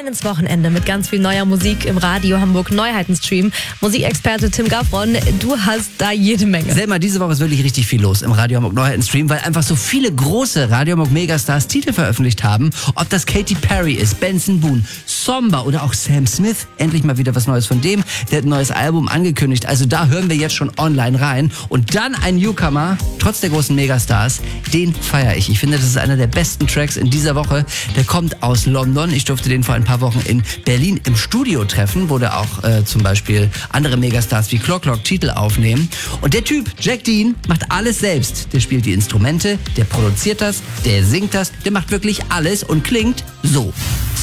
ins Wochenende mit ganz viel neuer Musik im Radio Hamburg Neuheitenstream. Musikexperte Tim Gaffron, du hast da jede Menge. Selma, diese Woche ist wirklich richtig viel los im Radio Hamburg Neuheitenstream, weil einfach so viele große Radio Hamburg Megastars Titel veröffentlicht haben. Ob das Katy Perry ist, Benson Boone, Somba oder auch Sam Smith. Endlich mal wieder was Neues von dem. Der hat ein neues Album angekündigt. Also da hören wir jetzt schon online rein. Und dann ein Newcomer, trotz der großen Megastars, den feiere ich. Ich finde, das ist einer der besten Tracks in dieser Woche. Der kommt aus London. Ich durfte den vor ein paar Wochen in Berlin im Studio treffen, wo der auch zum Beispiel andere Megastars wie Clock Titel aufnehmen. Und der Typ, Jack Dean, macht alles selbst. Der spielt die Instrumente, der produziert das, der singt das, der macht wirklich alles und klingt so.